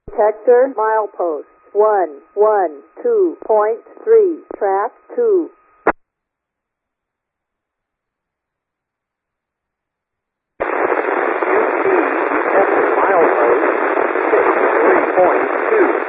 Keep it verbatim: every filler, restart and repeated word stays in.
Detector milepost one one two point three, track two. U T detector milepost six three point two.